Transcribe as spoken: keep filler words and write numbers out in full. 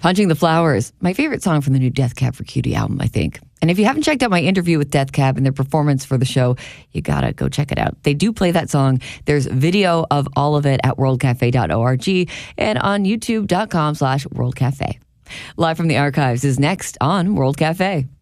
Punching the Flowers, my favorite song from the new Death Cab for Cutie album, I think. And if you haven't checked out my interview with Death Cab and their performance for the show, you gotta go check it out. They do play that song. There's video of all of it at world cafe dot org and on youtube dot com slash world cafe. Live from the archives is next on World Cafe.